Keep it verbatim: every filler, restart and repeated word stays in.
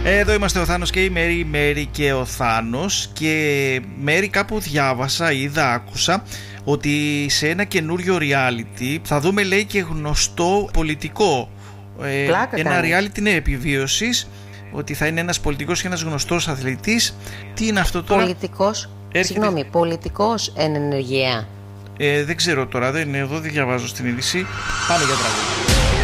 Εδώ είμαστε ο Θάνος και η Μέρη, η Μέρη και ο Θάνος. Και Μέρη, κάπου διάβασα, είδα, άκουσα ότι σε ένα καινούριο reality θα δούμε, λέει, και γνωστό πολιτικό. ε, Ένα κάνει. reality είναι επιβίωσης, ότι θα είναι ένας πολιτικός και ένας γνωστός αθλητής. Τι είναι αυτό τώρα? Πολιτικός, Έρχεται... συγγνώμη, πολιτικός εν ενεργεία. ε, Δεν ξέρω τώρα, δεν, εδώ δεν διαβάζω στην είδηση. Πάμε για τραγούδι.